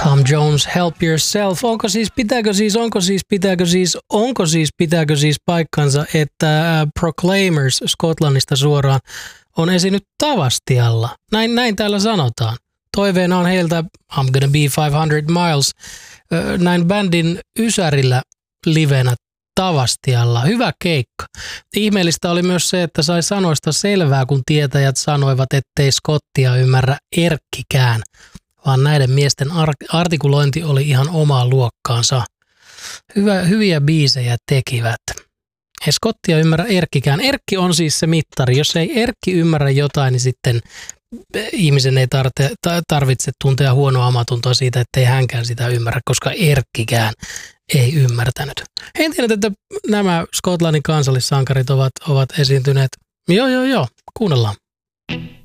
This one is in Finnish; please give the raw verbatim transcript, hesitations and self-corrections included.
Tom Jones, Help Yourself. Onko siis, pitääkö siis, onko siis, pitääkö siis, onko siis, pitääkö siis paikkansa, että Proclaimers Skotlannista suoraan on esiinnyt Tavastialla? Näin, näin täällä sanotaan. Toiveena on heiltä I'm Gonna Be viisisataa Miles, näin bändin ysärillä livenä Tavastialla. Hyvä keikka. Ihmeellistä oli myös se, että sai sanoista selvää, kun tietäjät sanoivat, ettei skottia ymmärrä erkkikään, vaan näiden miesten artikulointi oli ihan omaa luokkaansa. Hyvä, hyviä biisejä tekivät. Ei skottia ymmärrä erkkikään. Erkki on siis se mittari. Jos ei erkki ymmärrä jotain, niin sitten ihmisen ei tarvitse, tarvitse tuntea huonoa omatuntoa siitä, ettei hänkään sitä ymmärrä, koska erkkikään ei ymmärtänyt. En tiedä, että nämä Skotlannin kansallissankarit ovat, ovat esiintyneet. Joo, joo, joo. Kuunnellaan.